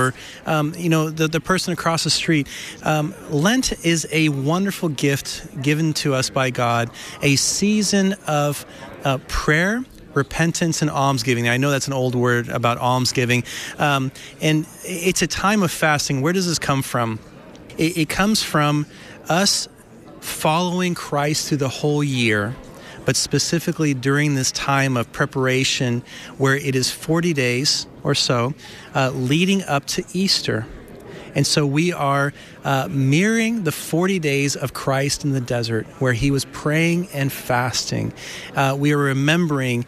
or, the person across the street. Lent is a wonderful gift given to us by God, a season of prayer, repentance, and almsgiving. I know that's an old word about almsgiving. And it's a time of fasting. Where does this come from? It comes from us following Christ through the whole year, but specifically during this time of preparation where it is 40 days or so leading up to Easter. And so we are mirroring the 40 days of Christ in the desert where he was praying and fasting. We are remembering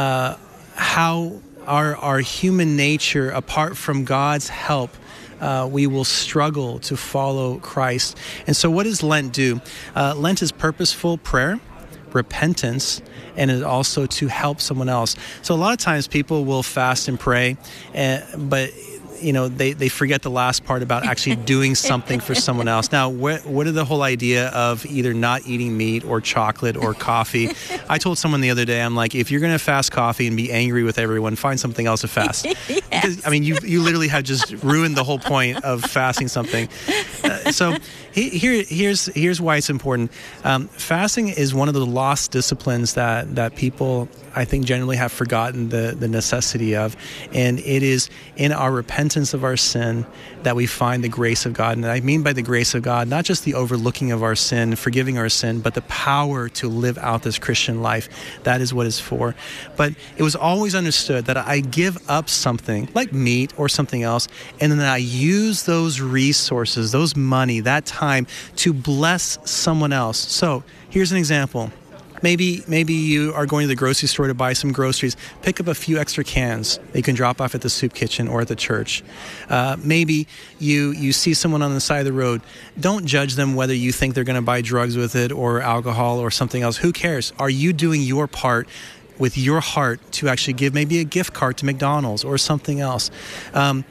how our human nature, apart from God's help, we will struggle to follow Christ. And so what does Lent do? Lent is purposeful prayer, repentance, and is also to help someone else. So a lot of times people will fast and pray, but they forget the last part about actually doing something for someone else. Now, what are the whole idea of either not eating meat or chocolate or coffee? I told someone the other day, I'm like, if you're going to fast coffee and be angry with everyone, find something else to fast. Yes. Because, you literally have just ruined the whole point of fasting something. So here's why it's important. Fasting is one of the lost disciplines that people, I think, generally have forgotten the necessity of. And it is in our repentance of our sin that we find the grace of God. And I mean by the grace of God, not just the overlooking of our sin, forgiving our sin, but the power to live out this Christian life. That is what it's for. But it was always understood that I give up something like meat or something else, and then I use those resources, those money, that time to bless someone else. So here's an example. Maybe you are going to the grocery store to buy some groceries. Pick up a few extra cans that you can drop off at the soup kitchen or at the church. Maybe you see someone on the side of the road. Don't judge them whether you think they're going to buy drugs with it or alcohol or something else. Who cares? Are you doing your part with your heart to actually give maybe a gift card to McDonald's or something else? When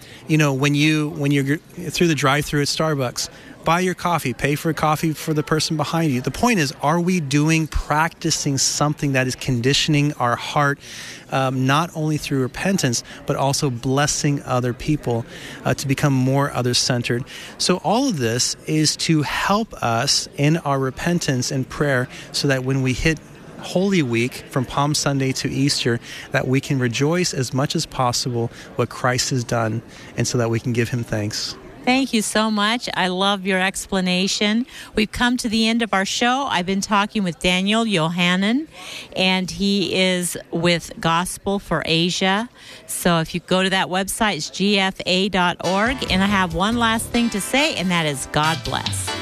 you're through the drive-thru at Starbucks, buy your coffee, pay for a coffee for the person behind you. The point is, are we practicing something that is conditioning our heart, not only through repentance, but also blessing other people to become more other-centered? So all of this is to help us in our repentance and prayer so that when we hit Holy Week from Palm Sunday to Easter, that we can rejoice as much as possible what Christ has done, and so that we can give him thanks. Thank you so much. I love your explanation. We've come to the end of our show. I've been talking with Daniel Yohannan, and he is with Gospel for Asia. So if you go to that website, it's gfa.org. And I have one last thing to say, and that is God bless.